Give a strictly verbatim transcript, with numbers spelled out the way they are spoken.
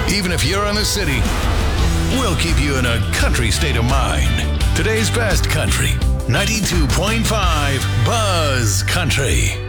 Even if you're in the city, we'll keep you in a country state of mind. Today's best country, ninety-two point five Buzz Country.